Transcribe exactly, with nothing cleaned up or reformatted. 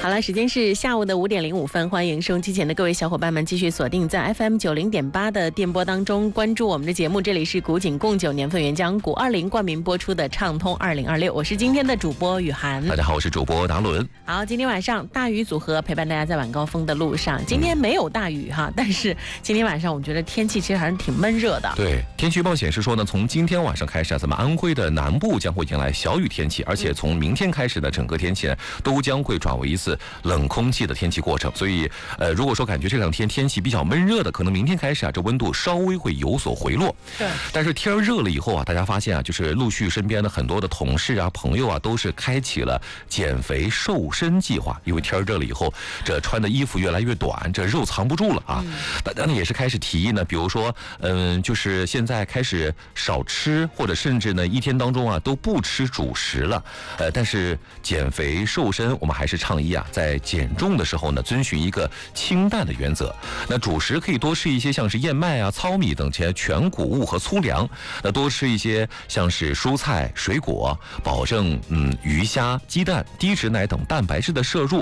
好了，时间是下午的五点零五分，欢迎收音机前的各位小伙伴们继续锁定在 F M 九零点八的电波当中，关注我们的节目。这里是古井贡酒年份原浆谷二零冠名播出的畅通二零二六，我是今天的主播雨涵。 大家好，我是主播达伦。 好，今天晚上大雨组合陪伴大家在晚高峰的路上。今天没有大雨哈，但是今天晚上我们觉得天气其实还是挺闷热的。 对，天气预报显示说呢，从今天晚上开始啊，咱们安徽的南部将会迎来小雨天气，而且从明天开始呢，整个天气呢都将会转为一次冷空气的天气过程。所以，呃，如果说感觉这两天天气比较闷热的，可能明天开始啊，这温度稍微会有所回落。 对。 但是天热了以后啊，大家发现啊，就是陆续身边的很多的同事啊、朋友啊，都是开启了减肥瘦身计划。因为天热了以后，这穿的衣服越来越短，这肉藏不住了啊。嗯、大家呢也是开始提议呢，比如说，嗯，就是现在开始少吃，或者甚至呢一天当中啊都不吃主食了。呃，但是减肥瘦身，我们还是倡议啊，在减重的时候呢，遵循一个清淡的原则。那主食可以多吃一些像是燕麦啊、糙米等些全谷物和粗粮。那多吃一些像是蔬菜、水果，保证嗯鱼虾、鸡蛋、低脂奶等蛋白质的摄入。